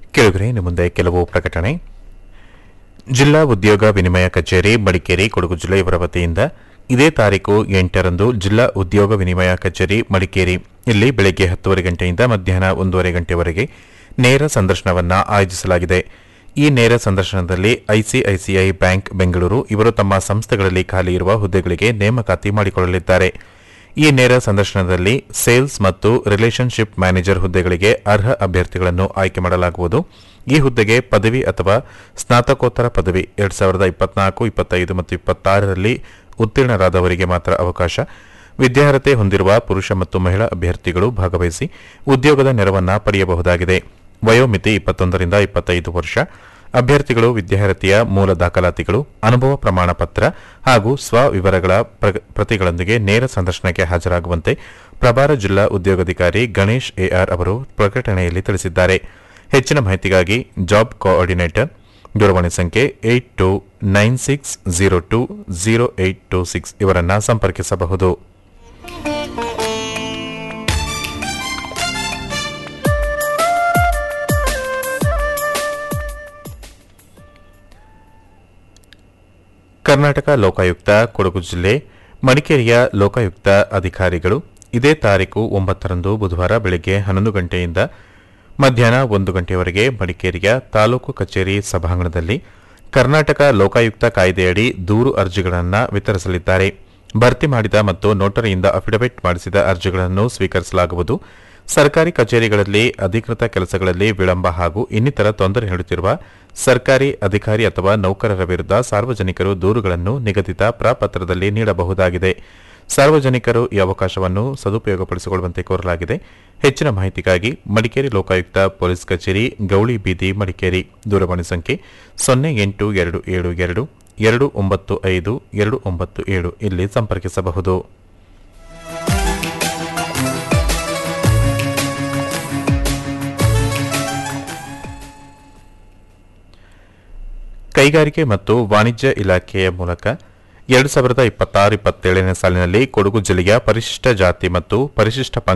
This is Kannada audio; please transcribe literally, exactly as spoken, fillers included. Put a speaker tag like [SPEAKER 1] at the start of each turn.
[SPEAKER 1] ಕೇಳಿದರೆ ಇನ್ನು ಮುಂದೆ ಕೆಲವು ಪ್ರಕಟಣೆ. ಜಿಲ್ಲಾ ಉದ್ಯೋಗ ವಿನಿಮಯ ಕಚೇರಿ ಮಡಿಕೇರಿ ಕೊಡಗು ಜಿಲ್ಲೆ ಇವರ ವತಿಯಿಂದ ಇದೇ ತಾರೀಕು ಎಂಟರಂದು ಜಿಲ್ಲಾ ಉದ್ಯೋಗ ವಿನಿಮಯ ಕಚೇರಿ ಮಡಿಕೇರಿ ಇಲ್ಲಿ ಬೆಳಗ್ಗೆ ಹತ್ತುವರೆ ಗಂಟೆಯಿಂದ ಮಧ್ಯಾಹ್ನ ಒಂದೂವರೆ ಗಂಟೆವರೆಗೆ ನೇರ ಸಂದರ್ಶನವನ್ನು ಆಯೋಜಿಸಲಾಗಿದೆ. ಈ ನೇರ ಸಂದರ್ಶನದಲ್ಲಿ ಐಸಿಐಸಿಐ ಬ್ಯಾಂಕ್ ಬೆಂಗಳೂರು ಇವರು ತಮ್ಮ ಸಂಸ್ಥೆಗಳಲ್ಲಿ ಖಾಲಿ ಇರುವ ಹುದ್ದೆಗಳಿಗೆ ನೇಮಕಾತಿ ಮಾಡಿಕೊಳ್ಳಲಿದ್ದಾರೆ. ಈ ನೇರ ಸಂದರ್ಶನದಲ್ಲಿ ಸೇಲ್ಸ್ ಮತ್ತು ರಿಲೇಶನ್ಶಿಪ್ ಮ್ಯಾನೇಜರ್ ಹುದ್ದೆಗಳಿಗೆ ಅರ್ಹ ಅಭ್ಯರ್ಥಿಗಳನ್ನು ಆಯ್ಕೆ ಮಾಡಲಾಗುವುದು. ಈ ಹುದ್ದೆಗೆ ಪದವಿ ಅಥವಾ ಸ್ನಾತಕೋತ್ತರ ಪದವಿ ಎರಡ್ ಸಾವಿರದ ಇಪ್ಪತ್ನಾಲ್ಕು ಇಪ್ಪತ್ತೈದು ಮತ್ತು ಇಪ್ಪತ್ತಾರರಲ್ಲಿ ಉತ್ತೀರ್ಣರಾದವರಿಗೆ ಮಾತ್ರ ಅವಕಾಶ. ವಿದ್ಯಾರ್ಹತೆ ಹೊಂದಿರುವ ಪುರುಷ ಮತ್ತು ಮಹಿಳಾ ಅಭ್ಯರ್ಥಿಗಳು ಭಾಗವಹಿಸಿ ಉದ್ಯೋಗದ ನೆರವನ್ನು ಪಡೆಯಬಹುದಾಗಿದೆ. ವಯೋಮಿತಿ ಇಪ್ಪತ್ತೊಂದರಿಂದ ಇಪ್ಪತ್ತೈದು ವರ್ಷ. ಅಭ್ಯರ್ಥಿಗಳು ವಿದ್ಯಾರ್ಹತೆಯ ಮೂಲ ದಾಖಲಾತಿಗಳು, ಅನುಭವ ಪ್ರಮಾಣ ಪತ್ರ ಹಾಗೂ ಸ್ವವಿವರಗಳ ಪ್ರತಿಗಳೊಂದಿಗೆ ನೇರ ಸಂದರ್ಶನಕ್ಕೆ ಹಾಜರಾಗುವಂತೆ ಪ್ರಭಾರ ಜಿಲ್ಲಾ ಉದ್ಯೋಗಾಧಿಕಾರಿ ಗಣೇಶ್ ಎಆರ್ ಅವರು ಪ್ರಕಟಣೆಯಲ್ಲಿ ತಿಳಿಸಿದ್ದಾರೆ. ಹೆಚ್ಚಿನ ಮಾಹಿತಿಗಾಗಿ ಜಾಬ್ ಕೋಆರ್ಡಿನೇಟರ್ ದೂರವಾಣಿ ಸಂಖ್ಯೆ eight to nine six zero to zero eight to six ಇವರನ್ನು ಸಂಪರ್ಕಿಸಬಹುದು. ಕರ್ನಾಟಕ ಲೋಕಾಯುಕ್ತ ಕೊಡಗು ಜಿಲ್ಲೆ ಮಡಿಕೇರಿಯ ಲೋಕಾಯುಕ್ತ ಅಧಿಕಾರಿಗಳು ಇದೇ ತಾರೀಕು ಒಂಬತ್ತರಂದು ಬುಧವಾರ ಬೆಳಗ್ಗೆ ಹನ್ನೊಂದು ಗಂಟೆಯಿಂದ ಮಧ್ಯಾಹ್ನ ಒಂದು ಗಂಟೆಯವರೆಗೆ ಮಡಿಕೇರಿಯ ತಾಲೂಕು ಕಚೇರಿ ಸಭಾಂಗಣದಲ್ಲಿ ಕರ್ನಾಟಕ ಲೋಕಾಯುಕ್ತ ಕಾಯ್ದೆಯಡಿ ದೂರು ಅರ್ಜಿಗಳನ್ನು ವಿತರಿಸಲಿದ್ದಾರೆ. ಭರ್ತಿ ಮಾಡಿದ ಮತ್ತು ನೋಟರಿಯಿಂದ ಅಫಿಡವಿಟ್ ಮಾಡಿಸಿದ ಅರ್ಜಿಗಳನ್ನು ಸ್ವೀಕರಿಸಲಾಗುವುದು. ಸರ್ಕಾರಿ ಕಚೇರಿಗಳಲ್ಲಿ ಅಧಿಕೃತ ಕೆಲಸಗಳಲ್ಲಿ ವಿಳಂಬ ಹಾಗೂ ಇನ್ನಿತರ ತೊಂದರೆ ನೀಡುತ್ತಿರುವ ಸರ್ಕಾರಿ ಅಧಿಕಾರಿ ಅಥವಾ ನೌಕರರ ವಿರುದ್ಧ ಸಾರ್ವಜನಿಕರು ದೂರುಗಳನ್ನು ನಿಗದಿತ ಪ್ರಪತ್ರದಲ್ಲಿ ನೀಡಬಹುದಾಗಿದೆ. ಸಾರ್ವಜನಿಕರು ಈ ಅವಕಾಶವನ್ನು ಸದುಪಯೋಗಪಡಿಸಿಕೊಳ್ಳುವಂತೆ ಕೋರಲಾಗಿದೆ. ಹೆಚ್ಚಿನ ಮಾಹಿತಿಗಾಗಿ ಮಡಿಕೇರಿ ಲೋಕಾಯುಕ್ತ ಪೊಲೀಸ್ ಕಚೇರಿ ಗೌಳಿ ಬೀದಿ ಮಡಿಕೇರಿ ದೂರವಾಣಿ ಸಂಖ್ಯೆ ಸೊನ್ನೆ ಎಂಟು ಎರಡು ಏಳು ಎರಡು ಎರಡು ಒಂಬತ್ತು ಐದು ಎರಡು ಒಂಬತ್ತು ಏಳು ಇಲ್ಲಿ ಸಂಪರ್ಕಿಸಬಹುದು. ಕೈಗಾರಿಕೆ ಮತ್ತು ವಾಣಿಜ್ಯ ಇಲಾಖೆಯ ಮೂಲಕ ಎರಡು ಸಾವಿರದ ಇಪ್ಪತ್ತಾರು ಇಪ್ಪತ್ತೇಳನೇ ಸಾಲಿನಲ್ಲಿ ಕೊಡಗು ಜಿಲ್ಲೆಯ ಪರಿಶಿಷ್ಟ ಜಾತಿ ಮತ್ತು ಪರಿಶಿಷ್ಟ